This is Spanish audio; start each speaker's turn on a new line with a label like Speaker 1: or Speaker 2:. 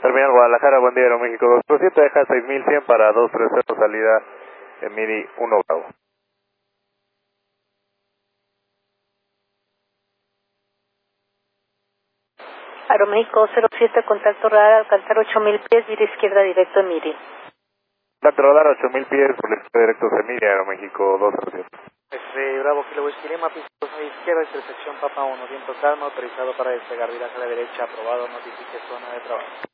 Speaker 1: Terminal Guadalajara, buen día, Aeroméxico 207, deja 6100 para 230, salida en Miri 1 Bravo.
Speaker 2: Aeroméxico 07, contacto radar, alcanzar 8000 pies, vía izquierda directo en Miri.
Speaker 1: Contacto radar 8000 pies, por el directo en Miri, Aeroméxico 207.
Speaker 3: Bravo, Kilo Whisky Lima, pista izquierda, intersección Papa 1, viento calma, autorizado para despegar, viraje a la derecha, aprobado, notifique zona de trabajo.